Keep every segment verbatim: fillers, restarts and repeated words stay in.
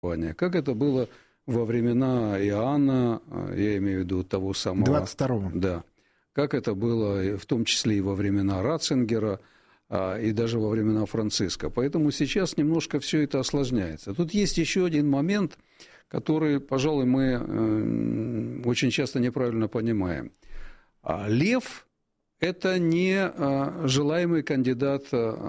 как это было во времена Иоанна, я имею в виду того самого... двадцать второго. Да. Как это было в том числе и во времена Ратцингера, и даже во времена Франциска. Поэтому сейчас немножко все это осложняется. Тут есть еще один момент, который, пожалуй, мы очень часто неправильно понимаем. Лев – это не желаемый кандидат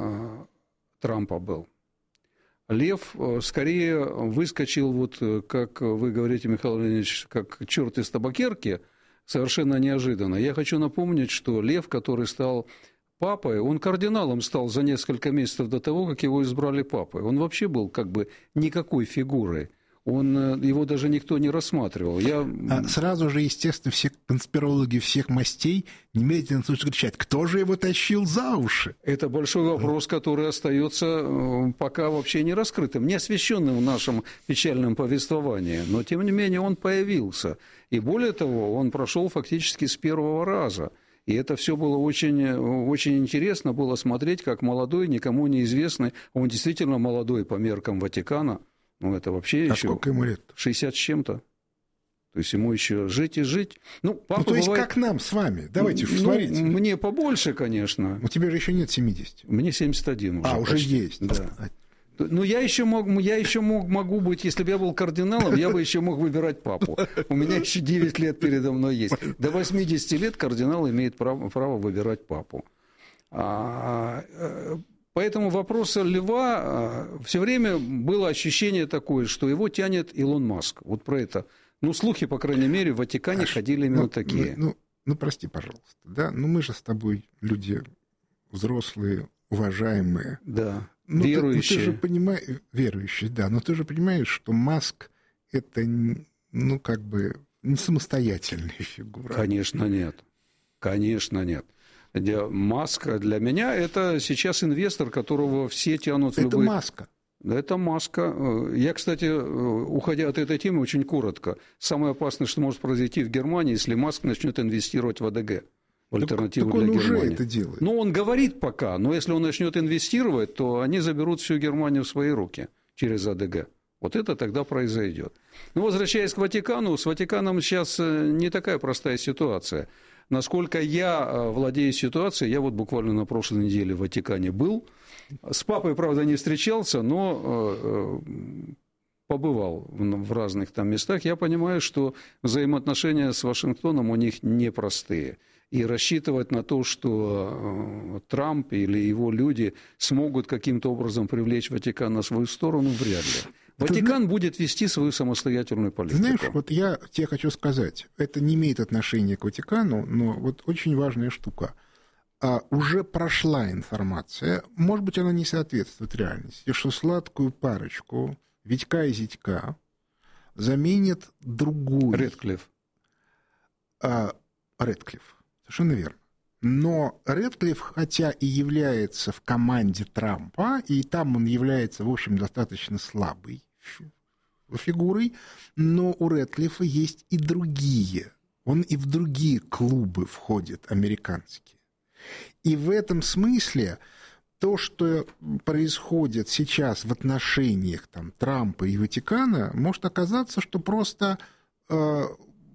Трампа был. Лев скорее выскочил, вот, как вы говорите, Михаил Леонидович, как черт из табакерки, совершенно неожиданно. Я хочу напомнить, что Лев, который стал папой, он кардиналом стал за несколько месяцев до того, как его избрали папой. Он вообще был как бы никакой фигурой. Он, его даже никто не рассматривал. Я... А сразу же, естественно, все конспирологи всех мастей немедленно слышат кричать: кто же его тащил за уши? Это большой вопрос, который остается пока вообще не раскрытым, не освещенным в нашем печальном повествовании. Но, тем не менее, он появился. И более того, он прошел фактически с первого раза. И это все было очень, очень интересно было смотреть, как молодой, никому неизвестный, он действительно молодой по меркам Ватикана. Ну, это вообще а еще... сколько ему лет? шестьдесят с чем-то. То есть ему еще жить и жить. Ну, папа ну то есть бывает... как нам с вами? Давайте, ну, смотрите. Мне побольше, конечно. У тебя же еще нет семидесяти. Мне семьдесят один уже. А, уже почти. есть. Да. Ну, я еще, мог, я еще мог, могу быть, если бы я был кардиналом, я бы еще мог выбирать папу. У меня еще девять лет передо мной есть. До восьмидесяти лет кардинал имеет право, право выбирать папу. А, поэтому вопрос Льва, все время было ощущение такое, что его тянет Илон Маск. Вот про это. Ну, слухи, по крайней мере, в Ватикане а ходили именно ну, такие. Ну, ну, ну, прости, пожалуйста. Да? Ну, мы же с тобой люди взрослые, уважаемые. Да. Ну, верующие. Ты, ну, ты же понимаешь, верующие, да, но ты же понимаешь, что Маск – это, ну, как бы, не самостоятельная фигура. Конечно, нет. Конечно, нет. Маск для меня – это сейчас инвестор, которого все тянут в это любой... Это Маска. Это Маска. Я, кстати, уходя от этой темы, очень коротко. Самое опасное, что может произойти в Германии, если Маск начнет инвестировать в АДГ. Альтернативу так, так для он Германии. Уже это делает. Ну, он говорит пока, но если он начнет инвестировать, то они заберут всю Германию в свои руки через АДГ. Вот это тогда произойдет. Но возвращаясь к Ватикану, с Ватиканом сейчас не такая простая ситуация. Насколько я владею ситуацией, я вот буквально на прошлой неделе в Ватикане был. С папой, правда, не встречался, но побывал в разных там местах. Я понимаю, что взаимоотношения с Вашингтоном у них непростые. И рассчитывать на то, что Трамп или его люди смогут каким-то образом привлечь Ватикан на свою сторону, вряд ли. Ватикан Ты... будет вести свою самостоятельную политику. Знаешь, вот я тебе хочу сказать, это не имеет отношения к Ватикану, но вот очень важная штука. А уже прошла информация, может быть, она не соответствует реальности, что сладкую парочку Витька и Зятька заменит другой... Рэдклифф. А, Рэдклифф. Совершенно верно. Но Рэдклифф, хотя и является в команде Трампа, и там он является, в общем, достаточно слабой фигурой, но у Рэдклиффа есть и другие. Он и в другие клубы входит, американские. И в этом смысле то, что происходит сейчас в отношениях там, Трампа и Ватикана, может оказаться, что просто... Э,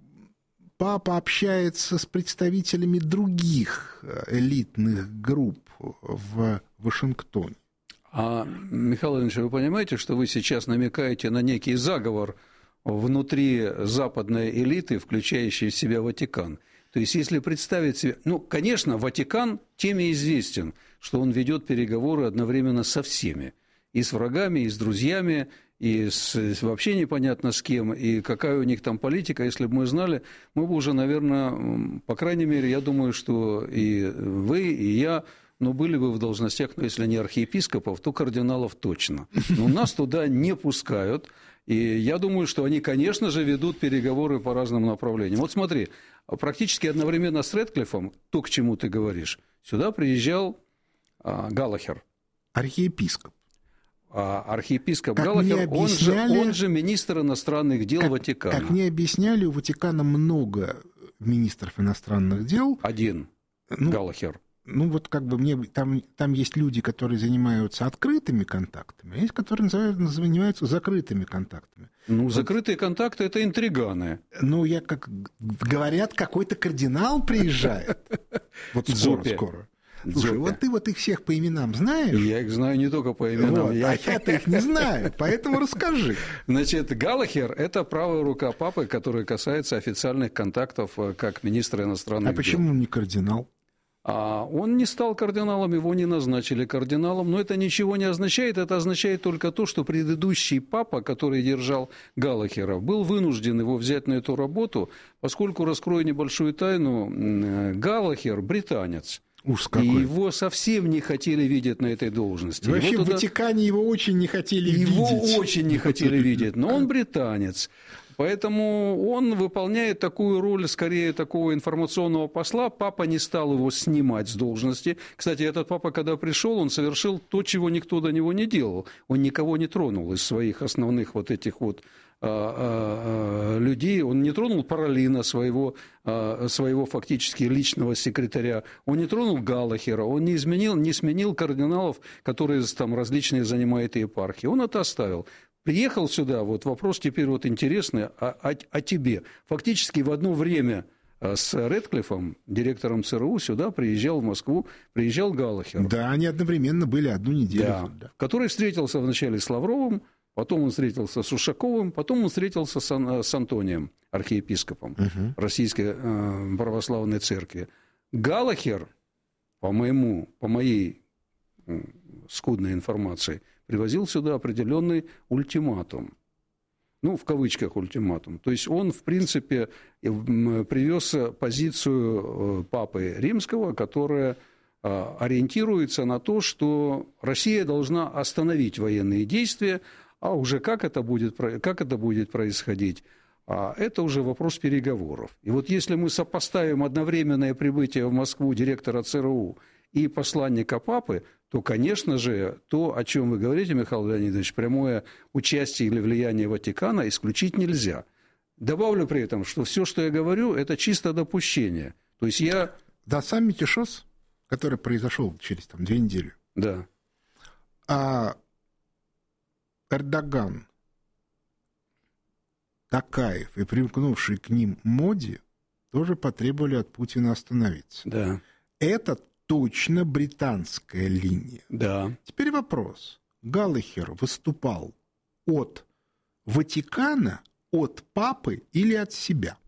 Папа общается с представителями других элитных групп в Вашингтоне. А, Михаил Ильич, вы понимаете, что вы сейчас намекаете на некий заговор внутри западной элиты, включающей в себя Ватикан? То есть, если представить себе... Ну, конечно, Ватикан тем и известен, что он ведет переговоры одновременно со всеми. И с врагами, и с друзьями, и с, вообще непонятно с кем, и какая у них там политика. Если бы мы знали, мы бы уже, наверное, по крайней мере, я думаю, что и вы, и я, ну, были бы в должностях, ну, если не архиепископов, то кардиналов точно. Но нас туда не пускают, и я думаю, что они, конечно же, ведут переговоры по разным направлениям. Вот смотри, практически одновременно с Рэдклиффом, то, к чему ты говоришь, сюда приезжал а, Галлахер. Архиепископ. А архиепископ как Галлахер, он же, он же министр иностранных дел как, Ватикана. Как мне объясняли, у Ватикана много министров иностранных дел. Один, ну, Галлахер. ну вот как бы мне там, там есть люди, которые занимаются открытыми контактами, а есть, которые занимаются закрытыми контактами. Ну, вот, закрытые контакты – это интриганы. Ну, я как говорят, какой-то кардинал приезжает. Вот скоро, скоро. Слушай, вот ты вот их всех по именам знаешь? Я их знаю не только по именам. Вот, я... А я-то их не знаю, поэтому расскажи. Значит, Галлахер – это правая рука папы, которая касается официальных контактов как министра иностранных дел. А почему он не кардинал? А он не стал кардиналом, его не назначили кардиналом, но это ничего не означает. Это означает только то, что предыдущий папа, который держал Галлахера, был вынужден его взять на эту работу, поскольку, раскрою небольшую тайну, Галлахер – британец. Ужас какой. И его совсем не хотели видеть на этой должности. Вообще его в туда... Ватикане его очень не хотели его видеть. Его очень не хотели видеть, но он британец. Поэтому он выполняет такую роль, скорее, такого информационного посла. Папа не стал его снимать с должности. Кстати, этот папа, когда пришел, он совершил то, чего никто до него не делал. Он никого не тронул из своих основных вот этих вот а, а, людей. Он не тронул Паролина, своего, а, своего фактически личного секретаря. Он не тронул Галлахера. Он не изменил, не сменил кардиналов, которые там различные занимают епархии. Он это оставил. Приехал сюда, вот вопрос теперь вот интересный, о, о, о тебе. Фактически в одно время с Рэдклиффом, директором ЦРУ, сюда приезжал в Москву, приезжал Галлахер. Да, они одновременно были одну неделю. Да, да. Который встретился вначале с Лавровым, потом он встретился с Ушаковым, потом он встретился с, Ан, с Антонием, архиепископом угу. Российской э, православной церкви. Галлахер, по моему, по моей э, скудной информации, привозил сюда определенный ультиматум. Ну, в кавычках ультиматум. То есть он, в принципе, привез позицию папы Римского, которая ориентируется на то, что Россия должна остановить военные действия, а уже как это будет, как это будет происходить, это уже вопрос переговоров. И вот если мы сопоставим одновременное прибытие в Москву директора ЦРУ и посланника папы, то, конечно же, то, о чем вы говорите, Михаил Леонидович, прямое участие или влияние Ватикана исключить нельзя. Добавлю при этом, что все, что я говорю, это чисто допущение. То есть я... Да, саммите ШОС, который произошел через там, две недели, да. а Эрдоган, Токаев и примкнувший к ним Моди тоже потребовали от Путина остановиться. Да. Это точно британская линия. Да. Теперь вопрос. Галлахер выступал от Ватикана, от папы или от себя?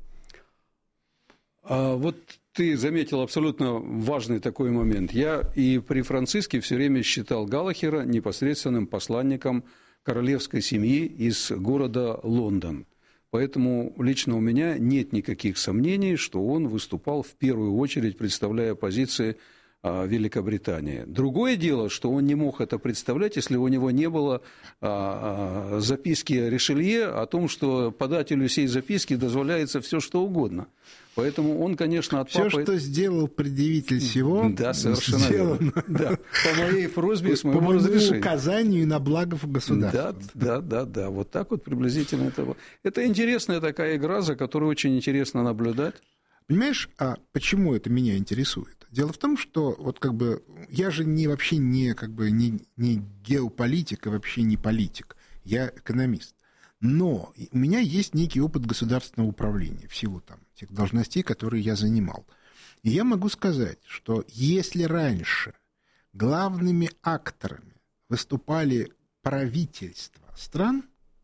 А вот ты заметил абсолютно важный такой момент. Я и при Франциске все время считал Галлахера непосредственным посланником королевской семьи из города Лондон. Поэтому лично у меня нет никаких сомнений, что он выступал в первую очередь, представляя позиции Великобритании. Другое дело, что он не мог это представлять, если у него не было а, а, записки Ришелье о том, что подателю сей записки дозволяется все, что угодно. Поэтому он, конечно, от папы... Все, что сделал предъявитель всего, да, совершенно сделано. Да, по моей просьбе, с моего по разрешения. указанию и на благо государства. Да, да, да, да. Вот так вот приблизительно это было. Это интересная такая игра, за которой очень интересно наблюдать. Понимаешь, а почему это меня интересует? Дело в том, что вот как бы я же не, вообще не, как бы, не, не геополитик, и вообще не политик. Я экономист. Но у меня есть некий опыт государственного управления в силу там, тех должностей, которые я занимал. И я могу сказать, что если раньше главными акторами выступали правительства стран,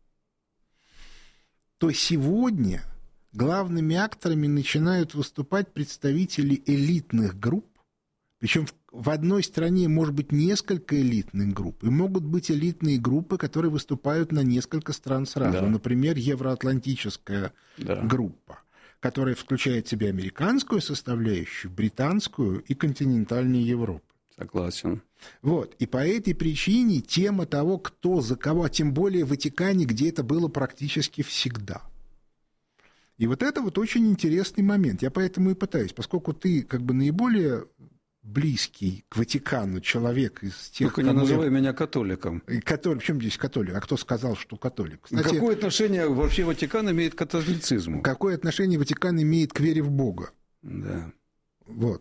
то сегодня... главными акторами начинают выступать представители элитных групп, причем в одной стране может быть несколько элитных групп, и могут быть элитные группы, которые выступают на несколько стран сразу. Да. Например, евроатлантическая да. группа, которая включает в себя американскую составляющую, британскую и континентальную Европу. Согласен. Вот. И по этой причине тема того, кто за кого, а тем более в Ватикане, где это было практически всегда. И вот это вот очень интересный момент. Я поэтому и пытаюсь, поскольку ты как бы наиболее близкий к Ватикану человек из тех... Только не называй я... меня католиком. Католик. В чем здесь католик? А кто сказал, что католик? Кстати, какое отношение вообще Ватикан имеет к католицизму? Какое отношение Ватикан имеет к вере в Бога? Да. Вот.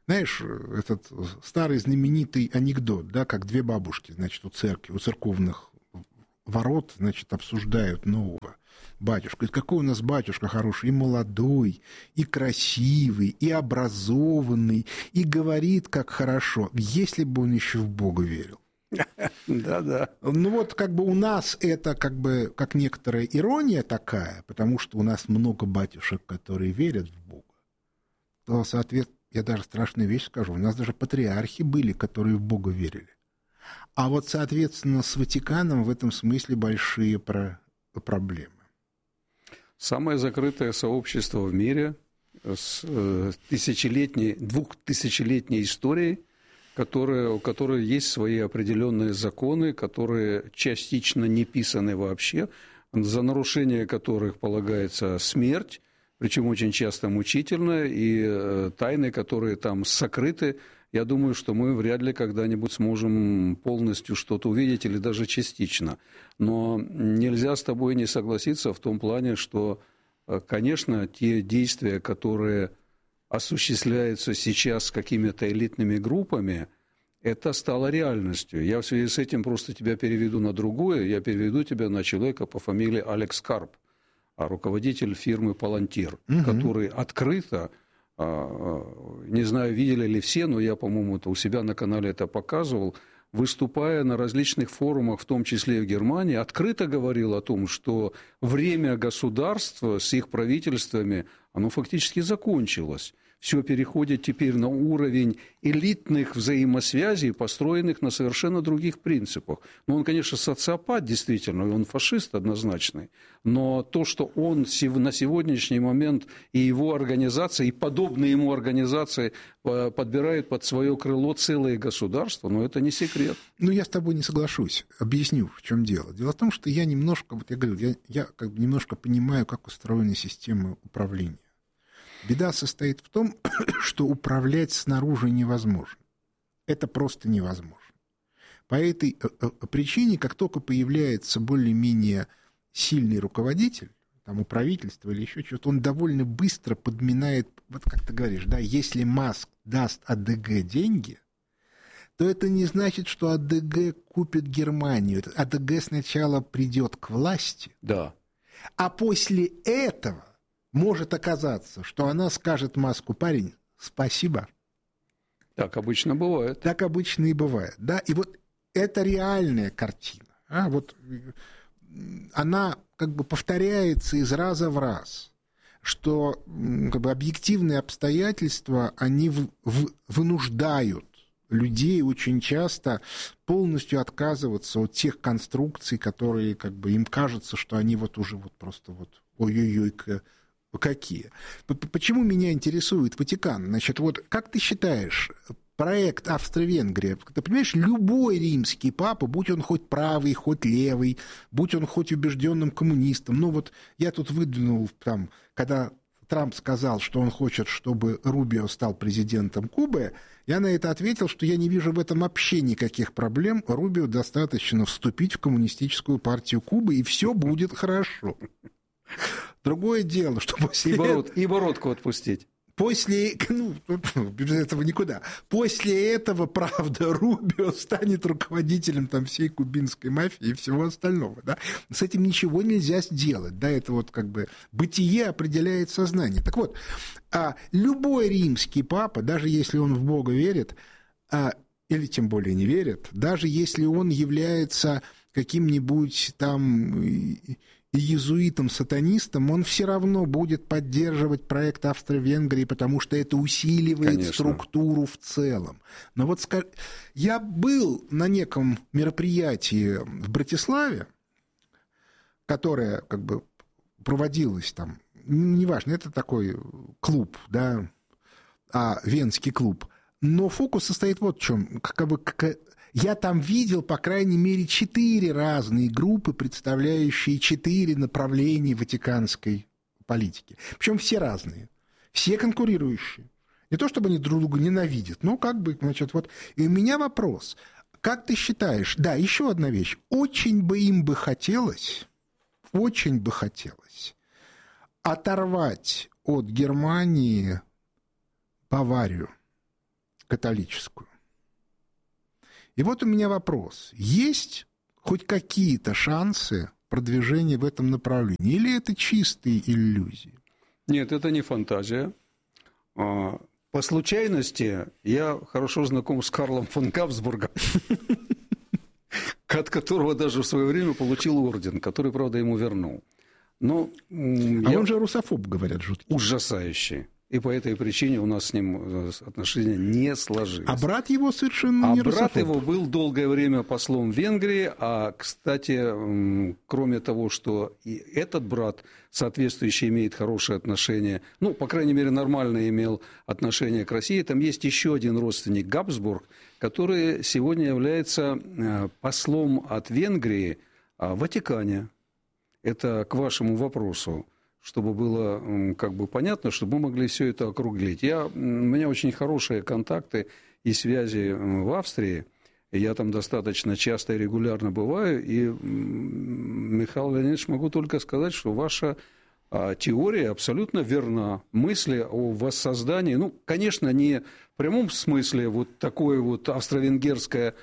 Знаешь, этот старый знаменитый анекдот, да, как две бабушки, значит, у церкви, у церковных ворот, значит, обсуждают нового батюшку. И какой у нас батюшка хороший, и молодой, и красивый, и образованный, и говорит, как хорошо, если бы он еще в Бога верил. Да-да. Ну вот как бы у нас это как бы как некоторая ирония такая, потому что у нас много батюшек, которые верят в Бога. То, соответственно, я даже страшную вещь скажу, у нас даже патриархи были, которые в Бога верили. А вот, соответственно, с Ватиканом в этом смысле большие про- проблемы. Самое закрытое сообщество в мире с тысячелетней, двухтысячелетней историей, которое, у которой есть свои определенные законы, которые частично не писаны вообще, за нарушение которых полагается смерть, причем очень часто мучительная, и тайны, которые там сокрыты, я думаю, что мы вряд ли когда-нибудь сможем полностью что-то увидеть или даже частично. Но нельзя с тобой не согласиться в том плане, что, конечно, те действия, которые осуществляются сейчас какими-то элитными группами, это стало реальностью. Я в связи с этим просто тебя переведу на другое. Я переведу тебя на человека по фамилии Алекс Карп, руководитель фирмы «Палантир», угу. который открыто, не знаю, видели ли все, но я, по-моему, это у себя на канале это показывал, выступая на различных форумах, в том числе и в Германии, открыто говорил о том, что время государства с их правительствами, оно фактически закончилось. Все переходит теперь на уровень элитных взаимосвязей, построенных на совершенно других принципах. Ну, он, конечно, социопат, действительно, он фашист однозначный, но то, что он на сегодняшний момент и его организация, и подобные ему организации подбирают под свое крыло целые государства, но это не секрет. Ну, я с тобой не соглашусь. Объясню, в чем дело. Дело в том, что я немножко, вот я говорю, я, я как бы немножко понимаю, как устроена система управления. Беда состоит в том, что управлять снаружи невозможно. Это просто невозможно. По этой причине, как только появляется более-менее сильный руководитель, там, у правительства или еще что-то, он довольно быстро подминает, вот как ты говоришь, да, если Маск даст АДГ деньги, то это не значит, что АДГ купит Германию. АДГ сначала придет к власти, да. А после этого может оказаться, что она скажет Маску: парень, спасибо. Так обычно бывает. Так обычно и бывает. Да? И вот это реальная картина. А? Вот она как бы повторяется из раза в раз, что как бы объективные обстоятельства, они в, в, вынуждают людей очень часто полностью отказываться от тех конструкций, которые как бы им кажется, что они вот уже вот просто вот ой-ой-ой, какие. Почему меня интересует Ватикан? Значит, вот как ты считаешь, проект Австро-Венгрия, ты понимаешь, любой римский папа, будь он хоть правый, хоть левый, будь он хоть убежденным коммунистом, ну вот я тут выдвинул там, когда Трамп сказал, что он хочет, чтобы Рубио стал президентом Кубы, я на это ответил, что я не вижу в этом вообще никаких проблем. Рубио достаточно вступить в коммунистическую партию Кубы, и все будет хорошо. Другое дело, что после... И, бород, и бородку отпустить. После... Ну, без этого никуда. После этого, правда, Рубио станет руководителем там всей кубинской мафии и всего остального. Да? С этим ничего нельзя сделать. Да? Это вот как бы бытие определяет сознание. Так вот, а любой римский папа, даже если он в Бога верит, а, или тем более не верит, даже если он является каким-нибудь там... и иезуитом-сатанистом, он все равно будет поддерживать проект Австро-Венгрии, потому что это усиливает Конечно. Структуру в целом. Но вот скаж... я был на неком мероприятии в Братиславе, которое как бы проводилось там, неважно, это такой клуб, да, а, венский клуб. Но фокус состоит вот в чем. Как бы, как... Я там видел, по крайней мере, четыре разные группы, представляющие четыре направления ватиканской политики. Причем все разные, все конкурирующие. Не то, чтобы они друг друга ненавидят, но как бы, значит, вот. И у меня вопрос. Как ты считаешь, да, еще одна вещь. Очень бы им бы хотелось, очень бы хотелось оторвать от Германии Баварию. католическую. И вот у меня вопрос. Есть хоть какие-то шансы продвижения в этом направлении? Или это чистые иллюзии? Нет, это не фантазия. По случайности я хорошо знаком с Карлом фон Габсбургом, от которого даже в свое время получил орден, который, правда, ему вернул. Но а я... он же русофоб, говорят, жуткий. Ужасающий. И по этой причине у нас с ним отношения не сложились. А брат его совершенно а не русофоб. А брат его русофоб. был долгое время послом в Венгрии. А, кстати, кроме того, что и этот брат соответствующий имеет хорошие отношения, ну, по крайней мере, нормально имел отношение к России, там есть еще один родственник Габсбург, который сегодня является послом от Венгрии в Ватикане. Это к вашему вопросу, чтобы было как бы понятно, чтобы мы могли все это округлить. Я, у меня очень хорошие контакты и связи в Австрии. Я там достаточно часто и регулярно бываю. И, Михаил Леонидович, могу только сказать, что ваша теория абсолютно верна. Мысли о воссоздании, ну, конечно, не в прямом смысле вот такое вот австро-венгерское,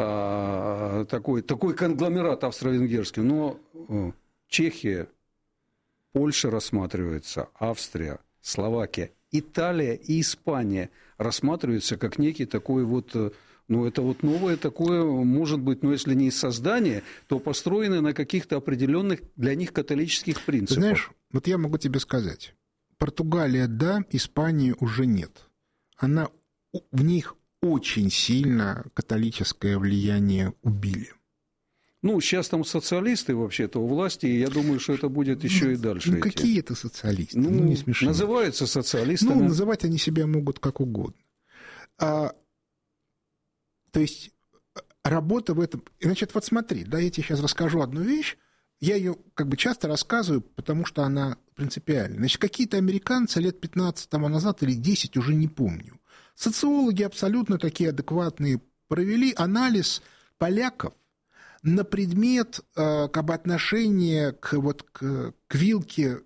такой, такой конгломерат австро-венгерский, но Чехия, Польша рассматривается, Австрия, Словакия, Италия и Испания рассматриваются как некий такой вот, ну, это вот новое такое, может быть, ну, если не из создания, то построенное на каких-то определенных для них католических принципах. Ты знаешь, вот я могу тебе сказать, Португалия, да, Испании уже нет. Она, в них очень сильно католическое влияние убили. Ну, сейчас там социалисты вообще-то у власти, и я думаю, что это будет еще и дальше. Ну, идти. какие это социалисты? Ну, ну, не смешно. Называются социалистами. Ну, называть они себя могут как угодно. А, то есть, работа в этом... Значит, вот смотри, да, я тебе сейчас расскажу одну вещь. Я ее как бы часто рассказываю, потому что она принципиальна. Значит, какие-то американцы лет пятнадцать тому назад или десять, уже не помню, социологи абсолютно такие адекватные провели анализ поляков на предмет э, как бы отношения к, вот, к, к вилке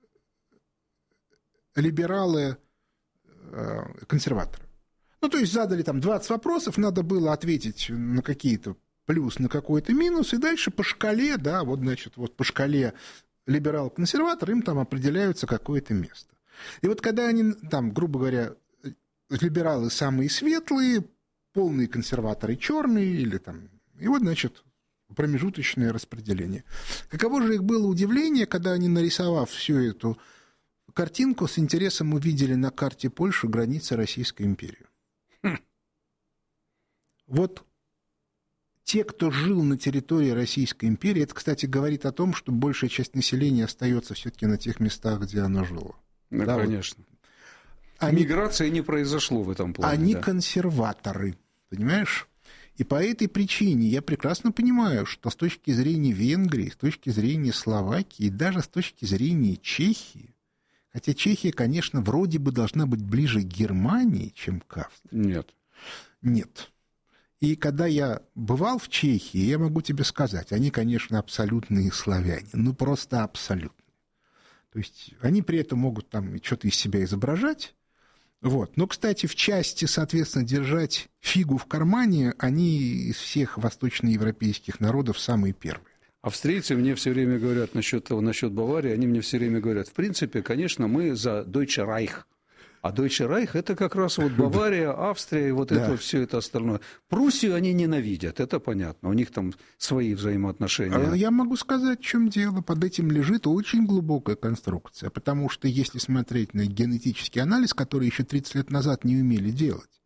либералы-консерваторы. Э, ну, то есть задали там двадцать вопросов, надо было ответить на какие-то плюс, на какой-то минус, и дальше по шкале, да, вот, значит, вот по шкале либерал-консерватор им там определяются какое-то место. И вот когда они там, грубо говоря, либералы самые светлые, полные консерваторы черные, или там, и вот, значит, промежуточное распределение. Каково же их было удивление, когда они, нарисовав всю эту картинку, с интересом увидели на карте Польши границы Российской империи. Хм. Вот те, кто жил на территории Российской империи, это, кстати, говорит о том, что большая часть населения остается все-таки на тех местах, где оно жило. Ну, да, конечно. Вот. Они, Миграции не произошло в этом плане. Они да. консерваторы, понимаешь? И по этой причине я прекрасно понимаю, что с точки зрения Венгрии, с точки зрения Словакии, даже с точки зрения Чехии, хотя Чехия, конечно, вроде бы должна быть ближе к Германии, чем к Австрии. Нет. Нет. И когда я бывал в Чехии, я могу тебе сказать, они, конечно, абсолютные славяне, ну просто абсолютные. То есть они при этом могут там что-то из себя изображать. Вот. Но, кстати, в части, соответственно, держать фигу в кармане, они из всех восточноевропейских народов самые первые. Австрийцы мне все время говорят насчет, насчет Баварии, они мне все время говорят, в принципе, конечно, мы за Deutsche Reich. А Deutsche Reich – это как раз вот Бавария, Австрия и вот да. это все это остальное. Пруссию они ненавидят, это понятно, у них там свои взаимоотношения. Я могу сказать, в чем дело. Под этим лежит очень глубокая конструкция, потому что если смотреть на генетический анализ, который еще тридцать лет назад не умели делать,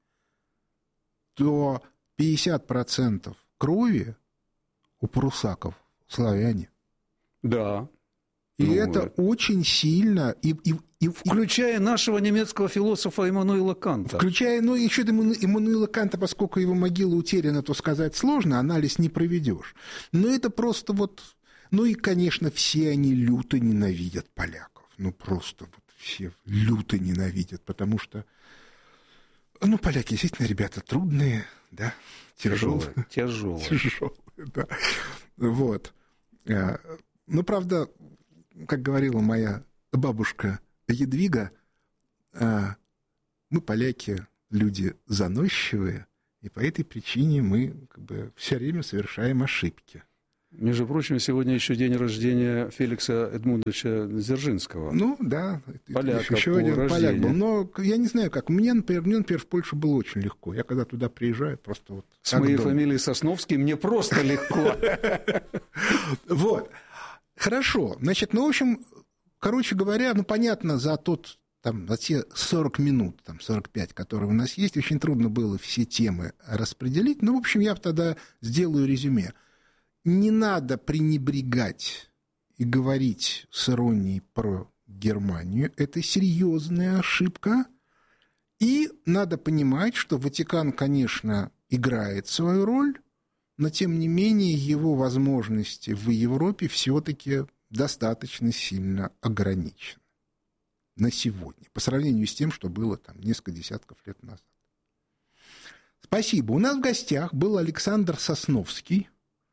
то пятьдесят процентов крови у прусаков славяне. Да. И ну, это это... очень сильно... И, и, и, включая нашего немецкого философа Иммануила Канта. Включая, ну, еще Иммануила Канта, поскольку его могила утеряна, то сказать сложно, анализ не проведешь. Но это просто вот... Ну и, конечно, все они люто ненавидят поляков. Ну, просто вот все люто ненавидят, потому что... Ну, поляки действительно, ребята, трудные, да, тяжелые. Тяжелые. Тяжелые, да. Вот. Ну, правда... Как говорила моя бабушка Едвига, мы, поляки, люди заносчивые, и по этой причине мы как бы все время совершаем ошибки. Между прочим, сегодня еще день рождения Феликса Эдмундовича Дзержинского. Ну, да. Поляка еще по один рождению. поляк был. Но я не знаю, как. Мне, например, мне, например, в Польшу было очень легко. Я когда туда приезжаю, просто вот... С моей дома. Фамилией Сосновский мне просто легко. Вот. Хорошо. Значит, ну, в общем, короче говоря, ну, понятно, за тот... Там, за те сорок минут, там, сорок пять, которые у нас есть, очень трудно было все темы распределить. Ну, в общем, я тогда сделаю резюме. Не надо пренебрегать и говорить с иронией про Германию. Это серьезная ошибка. И надо понимать, что Ватикан, конечно, играет свою роль, но, тем не менее, его возможности в Европе все-таки достаточно сильно ограничены на сегодня, по сравнению с тем, что было там несколько десятков лет назад. Спасибо. У нас в гостях был Александр Сосновский.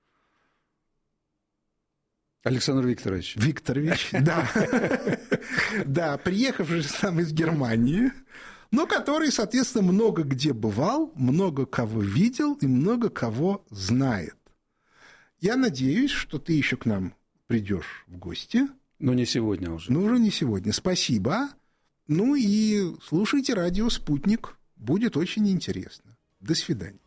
Александр Викторович. Викторович, да. Да, приехавший сам из Германии, но который, соответственно, много где бывал, много кого видел и много кого знает. Я надеюсь, что ты еще к нам придешь в гости. Но не сегодня уже. Ну, уже не сегодня. Спасибо. Ну и слушайте радио «Спутник». Будет очень интересно. До свидания.